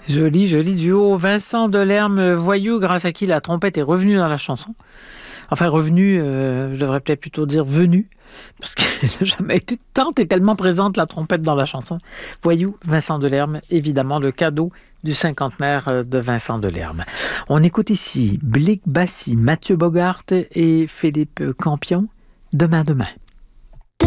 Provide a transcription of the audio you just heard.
Joli, joli duo. Vincent Delerme, Voyou, grâce à qui la trompette est revenue dans la chanson. Enfin, revenue, je devrais peut-être plutôt dire venue, parce qu'elle n'a jamais été tant et tellement présente, la trompette, dans la chanson. Voyou, Vincent Delerme, évidemment, le cadeau du cinquantenaire de Vincent Delerme. On écoute ici Blick Bassi, Mathieu Bogart et Philippe Campion, Demain, demain.